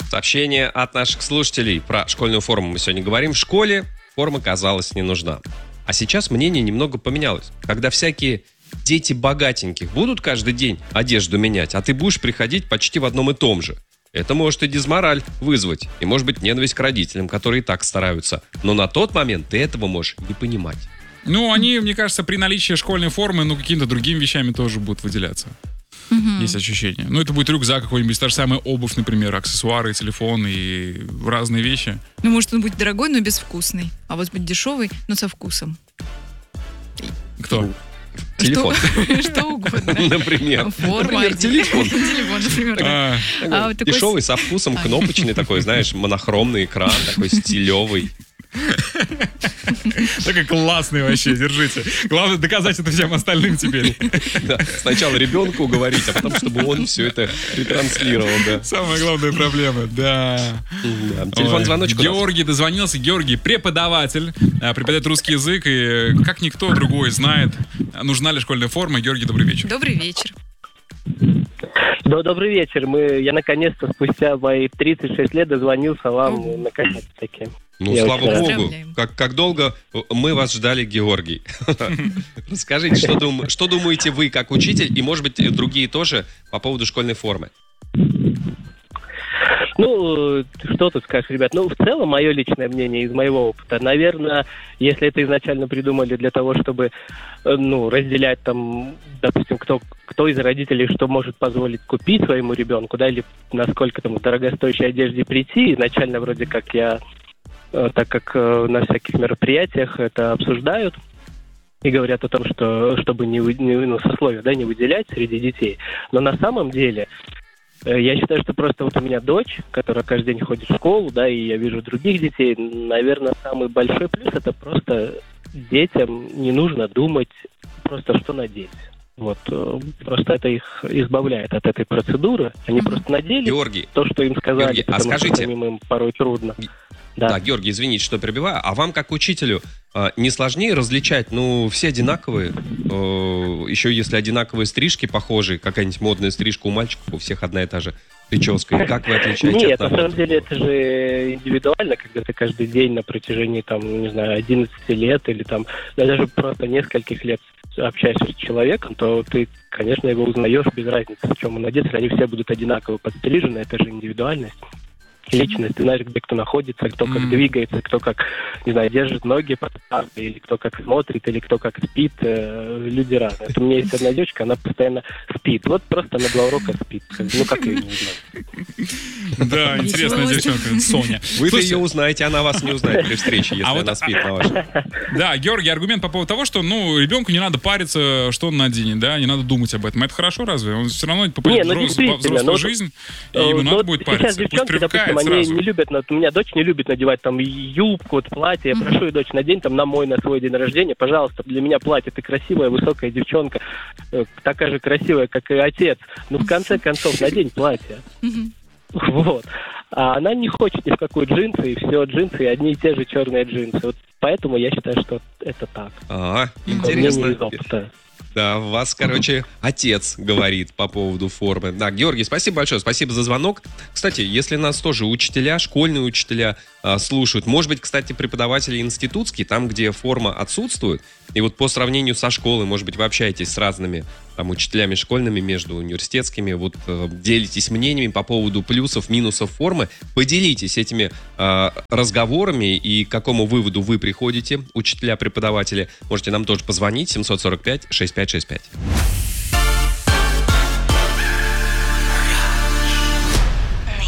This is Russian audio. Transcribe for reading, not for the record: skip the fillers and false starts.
Сообщение от наших слушателей про школьную форму мы сегодня говорим. В школе форма казалась не нужна. А сейчас мнение немного поменялось. Когда всякие дети богатеньких будут каждый день одежду менять, а ты будешь приходить почти в одном и том же. Это может и дизмораль вызвать, и может быть ненависть к родителям, которые и так стараются. Но на тот момент ты этого можешь не понимать. Ну, они, мне кажется, при наличии школьной формы, какими-то другими вещами тоже будут выделяться. Есть ощущение. Ну, это будет рюкзак какой-нибудь, та же самая обувь, например, аксессуары, телефон и разные вещи. Ну, может, он будет дорогой, но безвкусный. А вот будет дешевый, но со вкусом. Кто? Телефон. Что угодно. Например. Форма. Например, телефон. Телефон, например. Дешевый, со вкусом, кнопочный такой, знаешь, монохромный экран, такой стилевый. Такой классный вообще, держите. Главное доказать это всем остальным теперь. Да, сначала ребенку говорить, а потом, чтобы он все это ретранслировал, да. Самая главная проблема, да. Телефон звоночек. Георгий дозвонился. Георгий преподаватель, преподает русский язык, и как никто другой знает, нужна ли школьная форма. Георгий, добрый вечер. Добрый вечер. Добрый вечер. Я наконец-то спустя мои 36 лет дозвонился вам, наконец-таки. Ну, Я слава очень богу. Как долго мы вас ждали, Георгий. Расскажите, что думаете вы как учитель, и, может быть, другие тоже по поводу школьной формы? Ну, что тут скажешь, ребят? Ну, в целом, мое личное мнение из моего опыта, наверное, если это изначально придумали для того, чтобы, разделять там, допустим, кто из родителей что может позволить купить своему ребенку, да, или насколько там в дорогостоящей одежде прийти, изначально вроде как так как на всяких мероприятиях это обсуждают и говорят о том, что чтобы сословие, да, не выделять среди детей. Но на самом деле, я считаю, что просто вот у меня дочь, которая каждый день ходит в школу, да, и я вижу других детей, наверное, самый большой плюс — это просто детям не нужно думать просто, что надеть. Вот, просто это их избавляет от этой процедуры. Они просто надели Георгий, то, что им сказали, Георгий, потому что самим им порой трудно. Да, Георгий, извините, что перебиваю. А вам, как учителю, не сложнее различать, все одинаковые? Еще если одинаковые стрижки похожие, какая-нибудь модная стрижка у мальчиков, у всех одна и та же прическа. И как вы отличаете? Нет, на самом деле это же индивидуально, когда ты каждый день на протяжении, 11 лет или даже просто нескольких лет общаешься с человеком, то ты, конечно, его узнаешь без разницы, в чем он одет, если они все будут одинаково подстрижены, это же индивидуальность. Личность, ты знаешь, где кто находится, кто как двигается, кто как, держит ноги под партой, или кто как смотрит, или кто как спит. Люди разные. Вот у меня есть одна девочка, она постоянно спит. Вот просто на 2 урока спит. Как ее не узнать? Да, интересная девчонка, Соня. Вы ее узнаете, она вас не узнает при встрече, если она спит на вашей. Да, Георгий, аргумент по поводу того, что, ребенку не надо париться, что он наденет, да, не надо думать об этом. Это хорошо разве? Он все равно попадет в взрослую жизнь, и ему надо будет париться. Пусть привыкает. Они не любят, у меня дочь не любит надевать юбку, платье. Я прошу ее, дочь, надень на свой день рождения, пожалуйста, для меня платье. Ты красивая, высокая девчонка, такая же красивая, как и отец. В конце концов, надень платье. Вот. А она не хочет ни в какой джинсы, и все джинсы, и одни и те же черные джинсы. Вот поэтому я считаю, что это так. Интересно. Да, вас, отец говорит по поводу формы. Да, Георгий, спасибо большое, спасибо за звонок. Кстати, если нас тоже учителя, школьные учителя слушают, может быть, кстати, преподаватели институтские, там, где форма отсутствует, и вот по сравнению со школой, может быть, вы общаетесь с разными учителями школьными, между университетскими, делитесь мнениями по поводу плюсов, минусов формы, поделитесь этими разговорами и к какому выводу вы приходите, учителя, преподаватели. Можете нам тоже позвонить, 745-6565.